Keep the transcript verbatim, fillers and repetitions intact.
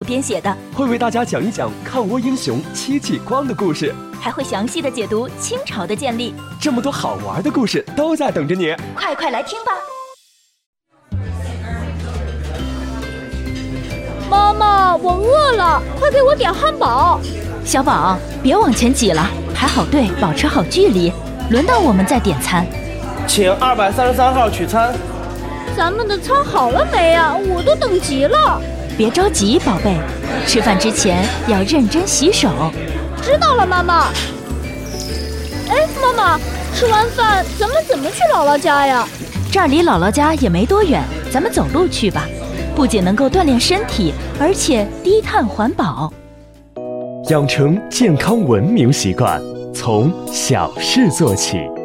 编写的， 会为大家讲一讲抗倭英雄戚继光的故事， 还会详细的解读清朝的建立。 这么多好玩的故事都在等着你， 快快来听吧！ 妈妈，我饿了，快给我点汉堡。 小宝，别往前挤了，排好队，保持好距离，轮到我们再点餐。 请二百三十三号取餐。 咱们的餐好了没啊？我都等急了。 别着急，宝贝，吃饭之前要认真洗手。 知道了，妈妈。哎，妈妈，吃完饭咱们怎么去姥姥家呀？ 这儿离姥姥家也没多远，咱们走路去吧。不仅能够锻炼身体，而且低碳环保。 养成健康文明习惯，从小事做起。